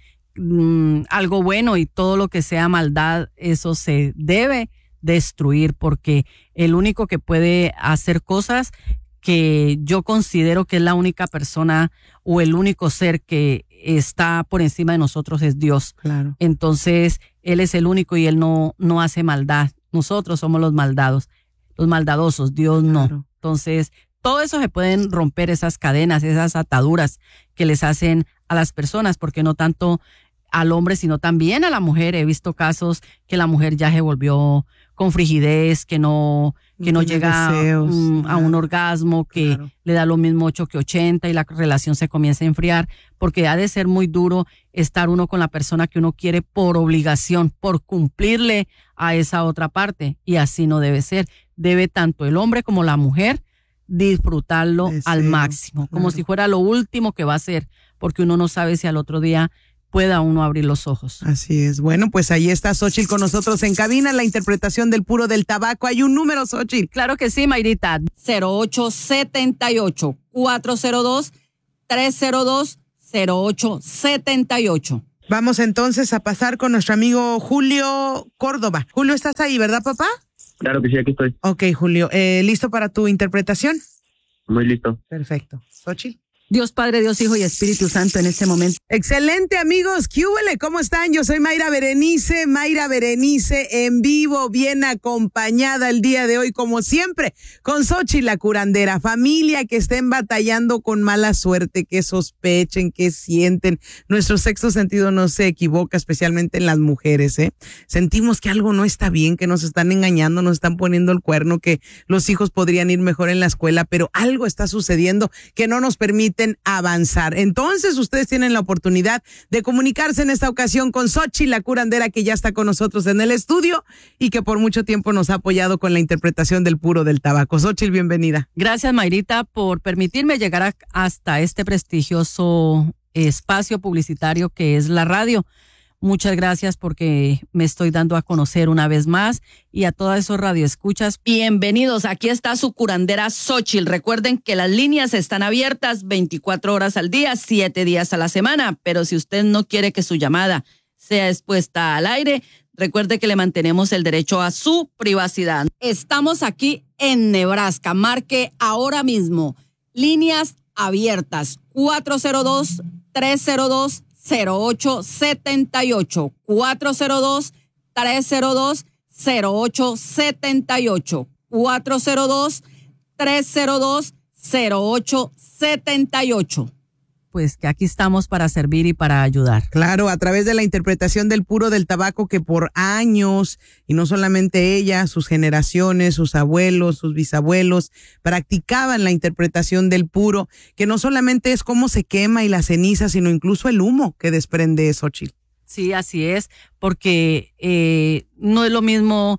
mm, algo bueno y todo lo que sea maldad, eso se debe destruir porque el único que puede hacer cosas que yo considero que es la única persona o el único ser que está por encima de nosotros es Dios. Claro. Entonces, Él es el único y Él no, no hace maldad. Nosotros somos los maldados, los maldadosos, Dios no. Claro. Entonces, todo eso se pueden romper, esas cadenas, esas ataduras que les hacen a las personas, porque no tanto al hombre, sino también a la mujer. He visto casos que la mujer ya se volvió con frigidez, que no, que No no tiene llega deseos, mm, a nada. un orgasmo, que Claro. le da lo mismo ocho que ochenta y la relación se comienza a enfriar, porque ha de ser muy duro estar uno con la persona que uno quiere por obligación, por cumplirle a esa otra parte, y así no debe ser. Debe tanto el hombre como la mujer disfrutarlo Deseo, al máximo, como claro. si fuera lo último que va a hacer, porque uno no sabe si al otro día pueda uno abrir los ojos. Así es. Bueno, pues ahí está Xochitl con nosotros en cabina, la interpretación del puro del tabaco. Hay un número, Xochitl. Claro que sí, Mayrita. cero ocho siete ocho, cuatro cero dos, tres cero dos, cero ocho siete ocho. Vamos entonces a pasar con nuestro amigo Julio Córdoba. Julio, ¿estás ahí, verdad, papá? Claro que sí, aquí estoy. Ok, Julio. Eh, ¿Listo para tu interpretación? Muy listo. Perfecto. Xochitl. Dios Padre, Dios Hijo y Espíritu Santo en este momento. Excelente, amigos. ¿Qué húbele? ¿Cómo están? Yo soy Mayra Berenice, Mayra Berenice en vivo, bien acompañada el día de hoy, como siempre, con Xochitl la curandera. Familia que estén batallando con mala suerte, que sospechen, que sienten. Nuestro sexto sentido no se equivoca, especialmente en las mujeres, ¿eh? Sentimos que algo no está bien, que nos están engañando, nos están poniendo el cuerno, que los hijos podrían ir mejor en la escuela, pero algo está sucediendo que no nos permite avanzar. Entonces, ustedes tienen la oportunidad de comunicarse en esta ocasión con Xochitl la curandera, que ya está con nosotros en el estudio y que por mucho tiempo nos ha apoyado con la interpretación del puro del tabaco. Xochitl, bienvenida. Gracias, Mayrita, por permitirme llegar a- hasta este prestigioso espacio publicitario que es la radio. Muchas gracias porque me estoy dando a conocer una vez más, y a todas esos radioescuchas. Bienvenidos, aquí está su curandera Xochitl. Recuerden que las líneas están abiertas veinticuatro horas al día, siete días a la semana, pero si usted no quiere que su llamada sea expuesta al aire, recuerde que le mantenemos el derecho a su privacidad. Estamos aquí en Nebraska. Marque ahora mismo líneas abiertas cuatro cero dos, tres cero dos, cero ocho siete ocho, cuatro cero dos, tres cero dos, cero ocho siete ocho, cuatro cero dos, tres cero dos, cero ocho siete ocho. Pues que aquí estamos para servir y para ayudar. Claro, a través de la interpretación del puro del tabaco, que por años, y no solamente ella, sus generaciones, sus abuelos, sus bisabuelos, practicaban la interpretación del puro, que no solamente es cómo se quema y la ceniza, sino incluso el humo que desprende Xochitl. Sí, así es, porque eh, no es lo mismo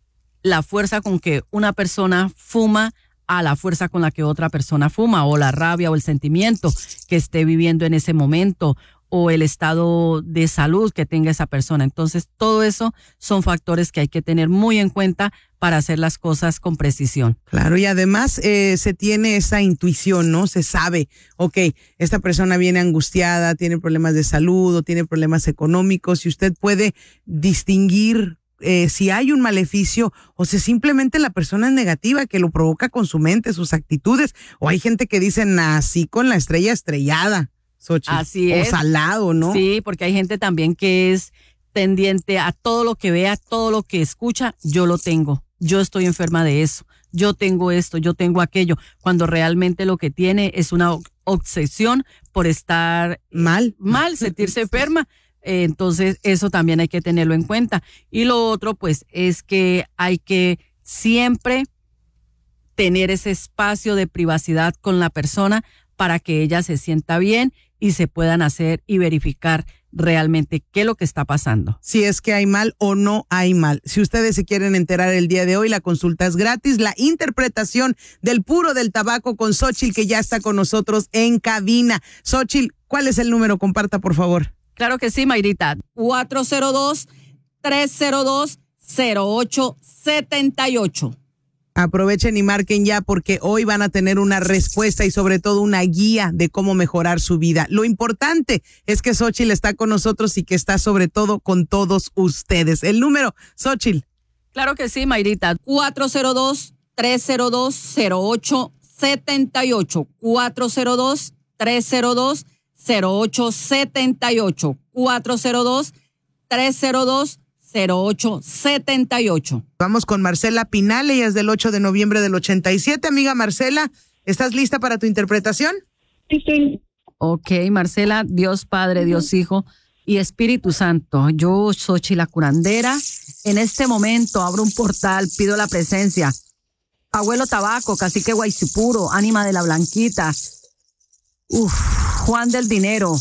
la fuerza con que una persona fuma a la fuerza con la que otra persona fuma, o la rabia o el sentimiento que esté viviendo en ese momento, o el estado de salud que tenga esa persona. Entonces, todo eso son factores que hay que tener muy en cuenta para hacer las cosas con precisión. Claro, y además eh, se tiene esa intuición, ¿no? Se sabe, ok, esta persona viene angustiada, tiene problemas de salud o tiene problemas económicos, y usted puede distinguir Eh, si hay un maleficio o si simplemente la persona es negativa, que lo provoca con su mente, sus actitudes. O hay gente que dice, nací con la estrella estrellada, Xochitl. Así o es. salado, ¿no? Sí, porque hay gente también que es tendiente a todo lo que vea, todo lo que escucha, yo lo tengo. Yo estoy enferma de eso. Yo tengo esto, yo tengo aquello. Cuando realmente lo que tiene es una obsesión por estar mal, mal, sentirse enferma. Eh, entonces, eso también hay que tenerlo en cuenta. Y lo otro, pues, es que hay que siempre tener ese espacio de privacidad con la persona para que ella se sienta bien y se puedan hacer y verificar realmente qué es lo que está pasando. Si es que hay mal o no hay mal. Si ustedes se quieren enterar el día de hoy, la consulta es gratis. La interpretación del puro del tabaco con Xochitl, que ya está con nosotros en cabina. Xochitl, ¿cuál es el número? Comparta, por favor. Claro que sí, Mayrita. cuatro cero dos, tres cero dos, cero ocho siete ocho. Aprovechen y marquen ya porque hoy van a tener una respuesta y sobre todo una guía de cómo mejorar su vida. Lo importante es que Xochitl está con nosotros y que está sobre todo con todos ustedes. El número, Xochitl. Claro que sí, Mayrita. cuatro cero dos, tres cero dos, cero ocho siete ocho. cuatro cero dos, tres cero dos, cero ocho siete ocho. cuatro cero dos, tres cero dos, cero ocho siete ocho. Vamos con Marcela Pinal, ella es del ocho de noviembre del ochenta y siete. Amiga Marcela, ¿estás lista para tu interpretación? Sí. Ok, Marcela, Dios Padre, Dios Hijo y Espíritu Santo. Yo, Xochitl la curandera, en este momento abro un portal, pido la presencia. Abuelo Tabaco, Cacique Guaycipuro, Ánima de la Blanquita, uf, Juan del Dinero.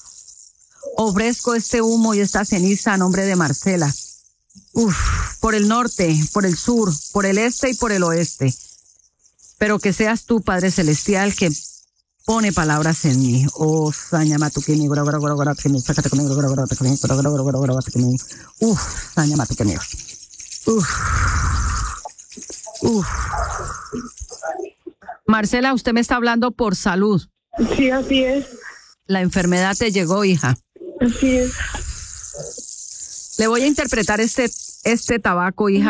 Ofrezco este humo y esta ceniza a nombre de Marcela. Uf, por el norte, por el sur, por el este y por el oeste. Pero que seas tú, Padre Celestial, que pone palabras en mí. Oh, sañama tu que mi, gora, gora, gora, gora, que me, sácate conmigo, gora, gora, que me, gora, gora, gora, gora, gora, que me. Uf, sañama tu que me. Uf. Uf. Marcela, usted me está hablando por salud. Sí, así es. La enfermedad te llegó, hija. Así es. Le voy a interpretar este, este tabaco, hija.